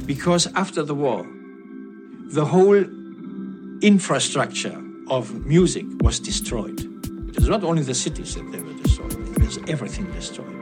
Because after the war, the whole infrastructure of music was destroyed. It was not only the cities that they were destroyed, it was everything destroyed.